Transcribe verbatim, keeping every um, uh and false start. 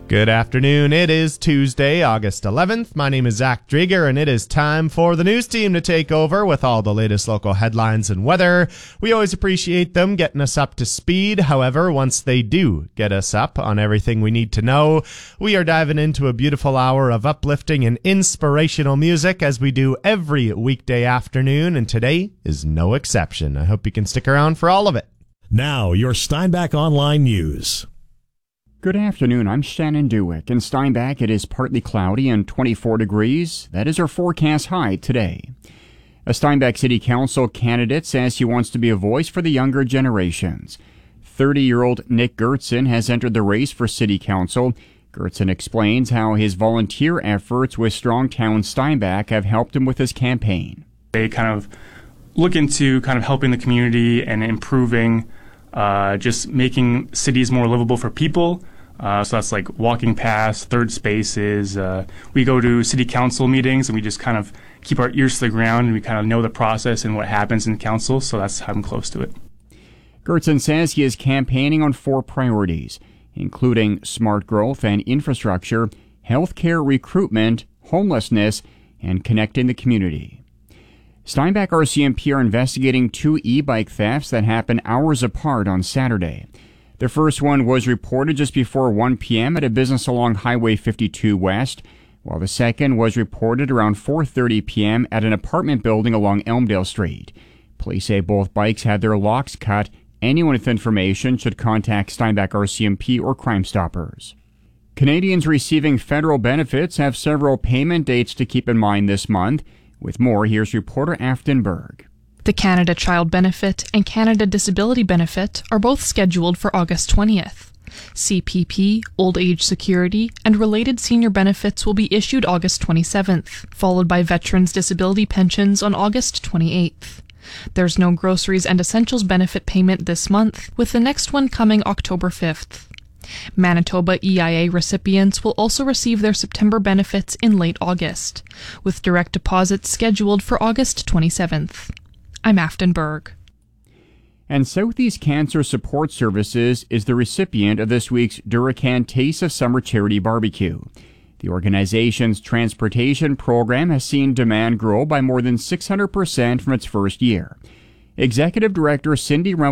Good afternoon. It is Tuesday, August eleventh. My name is Zach Drieger, and it is time for the news team to take over with all the latest local headlines and weather. We always appreciate them getting us up to speed. However, once they do get us up on everything we need to know, we are diving into a beautiful hour of uplifting and inspirational music as we do every weekday afternoon, and today is no exception. I hope you can stick around for all of it. Now, your Steinbach Online News. Good afternoon, I'm Shannon Dewick. In Steinbach, it is partly cloudy and twenty-four degrees. That is our forecast high today. A Steinbach City Council candidate says he wants to be a voice for the younger generations. thirty-year-old Nick Gertson has entered the race for City Council. Gertson explains how his volunteer efforts with Strongtown Steinbach have helped him with his campaign. They kind of look into kind of helping the community and improving Uh, just making cities more livable for people. Uh, so that's like walking paths, third spaces. Uh, we go to city council meetings and we just kind of keep our ears to the ground and we kind of know the process and what happens in council. So that's how I'm close to it. Gertson says he is campaigning on four priorities, including smart growth and infrastructure, healthcare recruitment, homelessness, and connecting the community. Steinbach R C M P are investigating two e-bike thefts that happened hours apart on Saturday. The first one was reported just before one p.m. at a business along Highway fifty-two West, while the second was reported around four thirty p.m. at an apartment building along Elmdale Street. Police say both bikes had their locks cut. Anyone with information should contact Steinbach R C M P or Crime Stoppers. Canadians receiving federal benefits have several payment dates to keep in mind this month. With more, here's reporter Afton Berg. The Canada Child Benefit and Canada Disability Benefit are both scheduled for August twentieth. C P P, Old Age Security, and related senior benefits will be issued August twenty-seventh, followed by Veterans Disability Pensions on August twenty-eighth. There's no Groceries and Essentials benefit payment this month, with the next one coming October fifth. Manitoba E I A recipients will also receive their September benefits in late August, with direct deposits scheduled for August twenty-seventh. I'm Afton Berg. And Southeast Cancer Support Services is the recipient of this week's Duracan Taste of Summer Charity Barbecue. The organization's transportation program has seen demand grow by more than six hundred percent from its first year. Executive Director Cindy